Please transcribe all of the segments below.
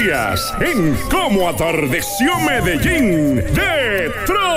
días en Cómo Atardeció Medellín de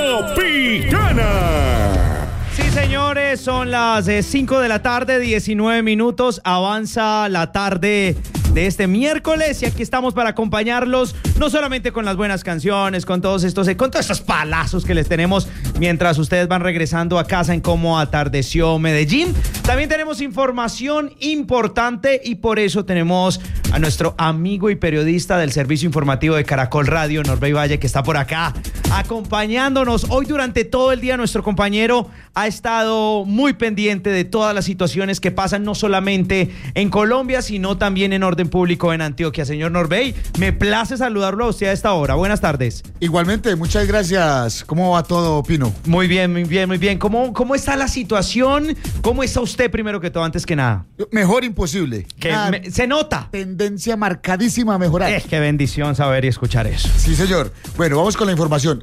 Tropicana. Sí, señores, son las 5 de la tarde, 19 minutos. Avanza la tarde de este miércoles y aquí estamos para acompañarlos, no solamente con las buenas canciones, con todos estos palazos que les tenemos mientras ustedes van regresando a casa en Cómo Atardeció Medellín. También tenemos información importante y por eso tenemos a nuestro amigo y periodista del servicio informativo de Caracol Radio, Norbey Valle, que está por acá acompañándonos. Hoy durante todo el día nuestro compañero ha estado muy pendiente de todas las situaciones que pasan no solamente en Colombia, sino también en orden público en Antioquia. Señor Norbey, me place saludarlo a usted a esta hora. Buenas tardes. Igualmente, muchas gracias. ¿Cómo va todo, Pino? Muy bien, muy bien, muy bien. ¿Cómo está la situación? ¿Cómo está usted primero que todo, antes que nada? Mejor imposible. Se nota. Tendencia marcadísima a mejorar. Qué bendición saber y escuchar eso. Sí, señor. Bueno, vamos con la información.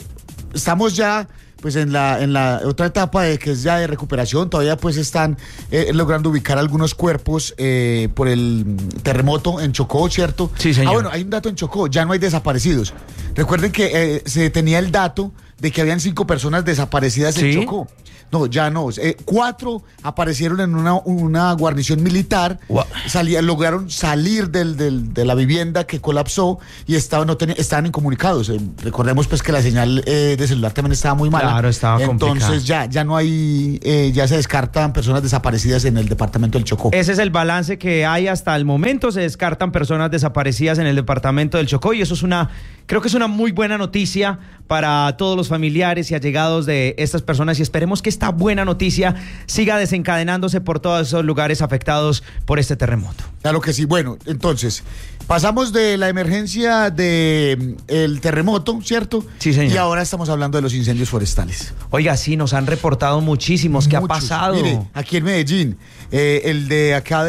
Estamos ya pues en la otra etapa que es ya de recuperación. Todavía pues están logrando ubicar algunos cuerpos por el terremoto en Chocó, ¿cierto? Sí, señor. Bueno, hay un dato en Chocó, ya no hay desaparecidos. Recuerden que se tenía el dato de que habían 5 personas desaparecidas en Chocó. No, ya no. 4 aparecieron en una guarnición militar. Lograron salir de la vivienda que colapsó y estaban incomunicados. Recordemos pues que la señal de celular también estaba muy mala. Claro, estaba complicada. Entonces ya no hay, ya se descartan personas desaparecidas en el departamento del Chocó. Ese es el balance que hay hasta el momento. Se descartan personas desaparecidas en el departamento del Chocó y eso es creo que es una muy buena noticia para todos los familiares y allegados de estas personas y esperemos que esta buena noticia siga desencadenándose por todos esos lugares afectados por este terremoto. Claro que sí. Bueno, entonces, pasamos de la emergencia del terremoto, ¿cierto? Sí, señor. Y ahora estamos hablando de los incendios forestales. Oiga, sí, nos han reportado muchísimos. ¿Qué ha pasado? Mire, aquí en Medellín, el de acá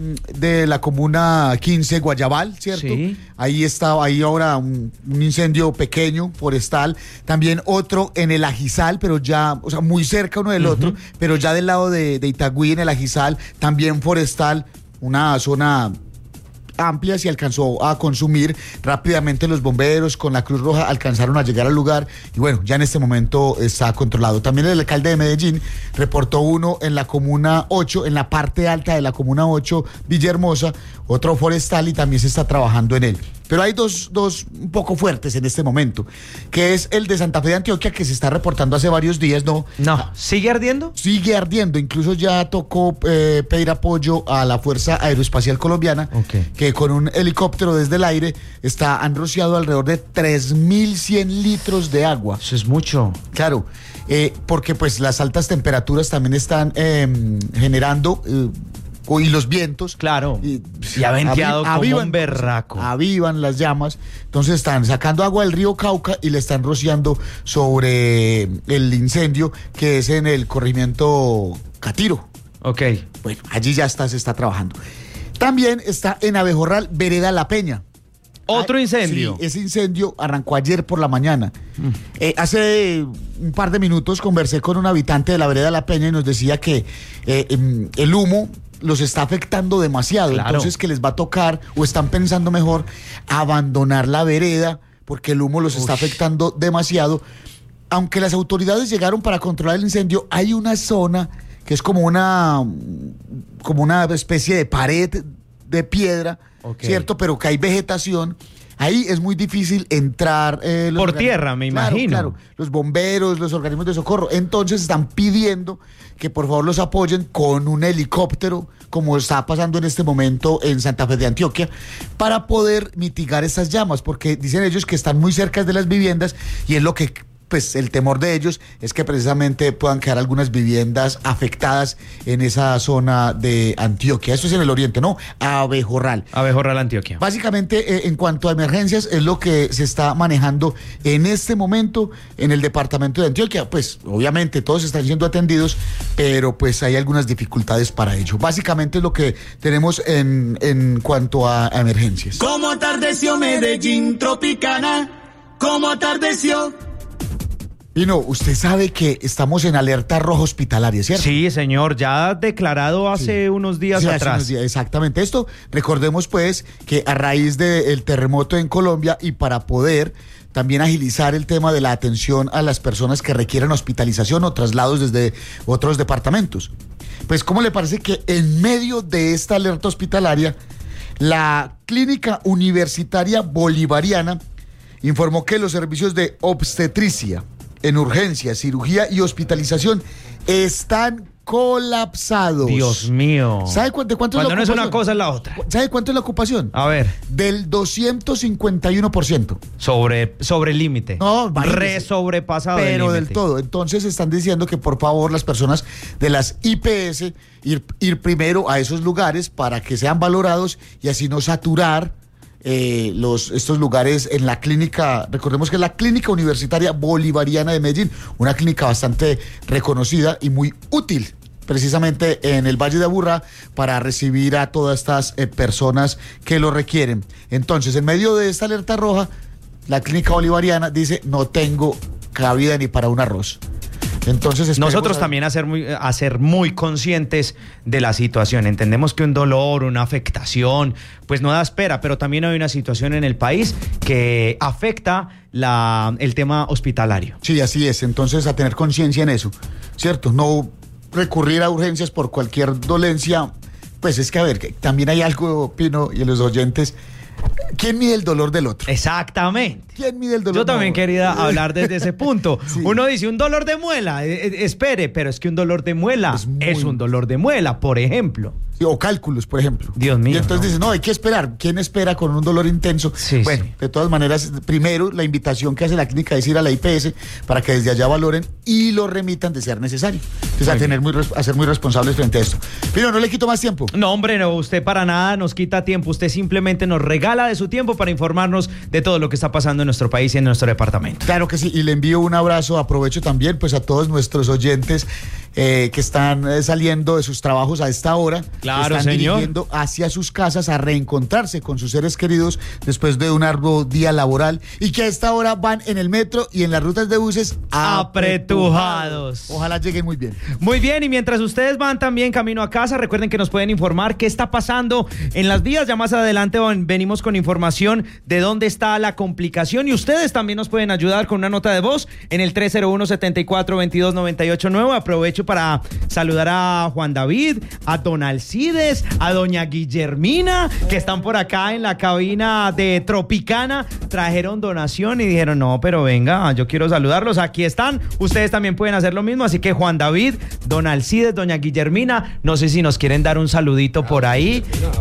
de la comuna 15, Guayabal, ¿cierto? Sí. Ahí ahora un incendio pequeño, forestal. También otro en el Ajizal, pero ya, o sea, muy cerca uno del otro, pero ya del lado de Itagüí, en el Ajizal, también forestal, una zona amplia, se alcanzó a consumir. Rápidamente los bomberos con la Cruz Roja alcanzaron a llegar al lugar y bueno, ya en este momento está controlado. También el alcalde de Medellín reportó uno en la comuna 8, en la parte alta de la comuna 8, Villahermosa, otro forestal y también se está trabajando en él. Pero hay dos un poco fuertes en este momento, que es el de Santa Fe de Antioquia, que se está reportando hace varios días, ¿no? No, ¿sigue ardiendo? Sigue ardiendo, incluso ya tocó pedir apoyo a la Fuerza Aeroespacial Colombiana, que con un helicóptero desde el aire han rociado alrededor de 3.100 litros de agua. Eso es mucho. Claro, porque pues las altas temperaturas también están generando... y los vientos. Claro. Y ha venteado como un berraco. Avivan las llamas. Entonces están sacando agua del río Cauca y le están rociando sobre el incendio que es en el corregimiento Catiro. Ok. Bueno, allí ya se está trabajando. También está en Abejorral, Vereda La Peña. ¿Otro incendio? Sí, ese incendio arrancó ayer por la mañana. Hace un par de minutos conversé con un habitante de la Vereda La Peña y nos decía que el humo los está afectando demasiado, claro. Entonces que les va a tocar, o están pensando mejor, abandonar la vereda, porque el humo los está afectando demasiado. Aunque las autoridades llegaron para controlar el incendio, hay una zona que es como una especie de pared de piedra, ¿cierto? Pero que hay vegetación. Ahí es muy difícil entrar. Por tierra, me imagino. Claro, los bomberos, los organismos de socorro. Entonces están pidiendo que por favor los apoyen con un helicóptero, como está pasando en este momento en Santa Fe de Antioquia, para poder mitigar estas llamas, porque dicen ellos que están muy cerca de las viviendas y es lo que... pues el temor de ellos es que precisamente puedan quedar algunas viviendas afectadas en esa zona de Antioquia. Esto es en el oriente, ¿no? Abejorral. Abejorral, Antioquia. Básicamente, en cuanto a emergencias, es lo que se está manejando en este momento en el departamento de Antioquia. Pues, obviamente, todos están siendo atendidos, pero pues hay algunas dificultades para ello. Básicamente es lo que tenemos en cuanto a emergencias. ¿Cómo atardeció Medellín Tropicana? ¿Cómo atardeció? Pino, usted sabe que estamos en alerta roja hospitalaria, ¿cierto? Sí, señor, ya declarado hace unos días Sí, hace atrás. unos días, exactamente. Esto, recordemos pues que a raíz del terremoto en Colombia y para poder también agilizar el tema de la atención a las personas que requieren hospitalización o traslados desde otros departamentos. Pues, ¿cómo le parece que en medio de esta alerta hospitalaria, la Clínica Universitaria Bolivariana informó que los servicios de obstetricia, en urgencia, cirugía y hospitalización están colapsados? Dios mío. ¿Sabe de cuánto Cuando es la no es ocupación? una cosa es la otra. ¿Sabe cuánto es la ocupación? A ver, Del 251%. sobre el límite. No, imagínese. Re sobrepasado el Pero del límite. todo. Entonces están diciendo que por favor las personas de las IPS ir primero a esos lugares para que sean valorados y así no saturar estos lugares en la clínica. Recordemos que es la Clínica Universitaria Bolivariana de Medellín, una clínica bastante reconocida y muy útil precisamente en el Valle de Aburrá para recibir a todas estas personas que lo requieren. Entonces, en medio de esta alerta roja, la Clínica Bolivariana dice: no tengo cabida ni para un arroz. Entonces, nosotros también a ser muy conscientes de la situación. Entendemos que un dolor, una afectación, pues no da espera, pero también hay una situación en el país que afecta el tema hospitalario. Sí, así es. Entonces, a tener conciencia en eso, ¿cierto? No recurrir a urgencias por cualquier dolencia. Pues es que, a ver, que también hay algo, Pino, y los oyentes. ¿Quién mide el dolor del otro? Exactamente. ¿Quién mide el dolor? Yo también quería hablar desde ese punto. Sí. Uno dice un dolor de muela, espere, pero es que un dolor de muela es un dolor de muela, por ejemplo. O cálculos, por ejemplo. Dios mío. Y entonces dice, no, hay que esperar. ¿Quién espera con un dolor intenso? Sí, bueno, sí. De todas maneras, primero la invitación que hace la clínica es ir a la IPS para que desde allá valoren y lo remitan de ser necesario. Entonces, a ser muy responsables frente a esto. Pero no le quito más tiempo. No, hombre, no, usted para nada nos quita tiempo. Usted simplemente nos regala de su tiempo para informarnos de todo lo que está pasando en nuestro país y en nuestro departamento. Claro que sí, y le envío un abrazo. Aprovecho también pues a todos nuestros oyentes que están saliendo de sus trabajos a esta hora. Claro, están señor. dirigiendo hacia sus casas a reencontrarse con sus seres queridos después de un arduo día laboral y que a esta hora van en el metro y en las rutas de buses apretujados. Ojalá lleguen muy bien. Muy bien, y mientras ustedes van también camino a casa, recuerden que nos pueden informar qué está pasando en las vías. Ya más adelante venimos con información de dónde está la complicación y ustedes también nos pueden ayudar con una nota de voz en el 301-74-22-98-9. Aprovecho para saludar a Juan David, a Don Alcides, a Doña Guillermina, que están por acá en la cabina de Tropicana. Trajeron donación y dijeron, no, pero venga, yo quiero saludarlos. Aquí están, ustedes también pueden hacer lo mismo. Así que Juan David, Don Alcides, Doña Guillermina, no sé si nos quieren dar un saludito por ahí.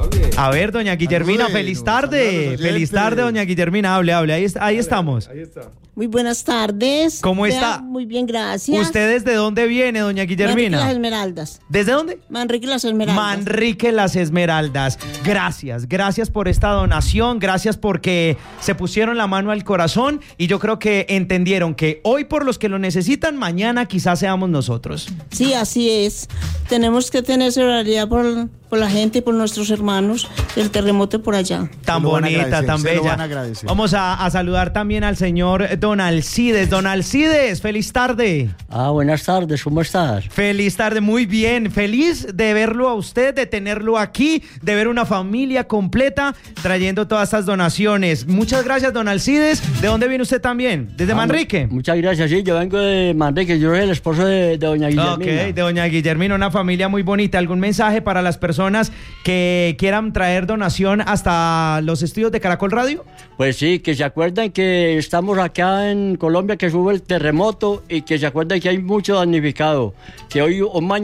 A ver, Doña Guillermina, feliz tarde. Feliz tarde, Doña Guillermina, hable. Ahí estamos. Ahí está. Muy buenas tardes. ¿Cómo está? Muy bien, gracias. ¿Ustedes de dónde viene, Doña Guillermina? Manrique Las Esmeraldas. ¿Desde dónde? Manrique Las Esmeraldas. Manrique Las Esmeraldas. Gracias por esta donación, gracias porque se pusieron la mano al corazón y yo creo que entendieron que hoy por los que lo necesitan, mañana quizás seamos nosotros. Sí, así es. Tenemos que tener solidaridad por la gente y por nuestros hermanos del terremoto por allá. Tan Se lo van a bonita, agradecer, tan se lo bella. van a agradecer. Vamos a saludar también al señor Don Alcides. Don Alcides, feliz tarde. Buenas tardes, ¿cómo estás? Feliz tarde, muy bien. Feliz de verlo a usted, de tenerlo aquí, de ver una familia completa trayendo todas estas donaciones. Muchas gracias, Don Alcides. ¿De dónde viene usted también? ¿Desde Manrique? Muchas gracias, sí, yo vengo de Manrique, yo soy el esposo de Doña Guillermina. Ok, de Doña Guillermina, una familia muy bonita. ¿Algún mensaje para las personas que quieran traer donación hasta los estudios de Caracol Radio? Pues sí, que se acuerden que estamos acá en Colombia, que hubo el terremoto y que se acuerden que hay mucho damnificado. Que hoy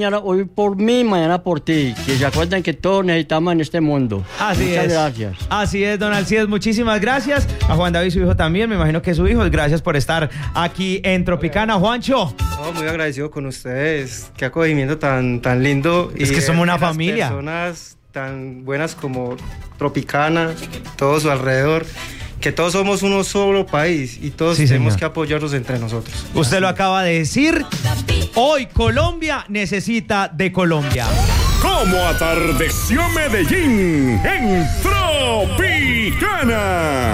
por mí, mañana por ti. Que se acuerden que todos necesitamos en este mundo. Muchas gracias. Así es, Don Alcides, muchísimas gracias. A Juan David, su hijo también, me imagino que es su hijo. Gracias por estar aquí en Tropicana. Juancho. Muy agradecido con ustedes. Qué acogimiento tan lindo. Es que somos una familia. Personas tan buenas como Tropicana, todo su alrededor. Que todos somos uno solo país y todos tenemos que apoyarnos entre nosotros. Usted lo acaba de decir. Hoy Colombia necesita de Colombia. Como atardeció Medellín en Tropicana.